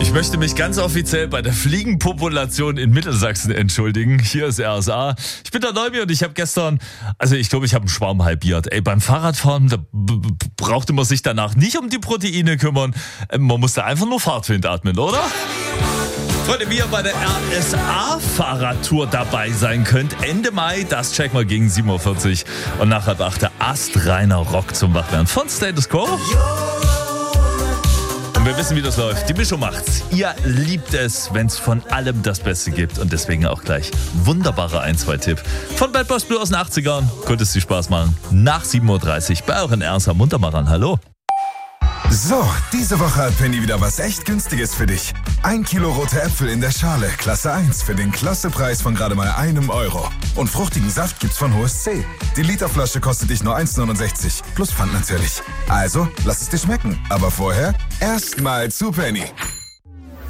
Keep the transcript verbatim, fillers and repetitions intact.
Ich möchte mich ganz offiziell bei der Fliegenpopulation in Mittelsachsen entschuldigen. Hier ist R S A. Ich bin der Neubi und ich habe gestern, also ich glaube, ich habe einen Schwarm halbiert. Ey, beim Fahrradfahren, da b- b- brauchte man sich danach nicht um die Proteine kümmern. Man musste einfach nur Fahrtwind atmen, oder? Freunde, wie ihr bei der R S A-Fahrradtour dabei sein könnt, Ende Mai, das checken wir gegen sieben Uhr vierzig. Und nach halb acht der astreiner Rock zum Wachwerden von Status Quo. Und wir wissen, wie das läuft. Die Mischung macht's. Ihr liebt es, wenn es von allem das Beste gibt. Und deswegen auch gleich wunderbarer ein zwei Tipp von Bad Boys Blue aus den achtzigern. Könnte es dir Spaß machen. Nach sieben Uhr dreißig bei euren R S A Muntermachern. Hallo. So, diese Woche hat Penny wieder was echt Günstiges für dich. Ein Kilo rote Äpfel in der Schale, Klasse eins, für den Klassepreis von gerade mal einem Euro. Und fruchtigen Saft gibt's von H S C. Die Literflasche kostet dich nur eins neunundsechzig, plus Pfand natürlich. Also, lass es dir schmecken. Aber vorher erst mal zu Penny.